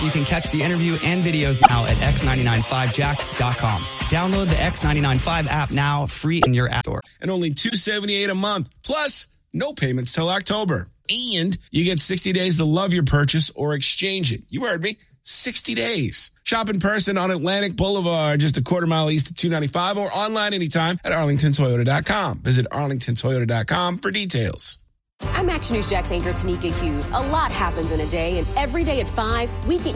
You can catch the interview and videos now at x995jax.com. Download the X995 app now, free in your app store. And only $278 a month. Plus, no payments till October. And you get 60 days to love your purchase or exchange it. You heard me. 60 days. Shop in person on Atlantic Boulevard, just a quarter mile east of 295, or online anytime at arlingtontoyota.com. Visit arlingtontoyota.com for details. I'm Action News Jax anchor Tanika Hughes. A lot happens in a day, and every day at 5, we get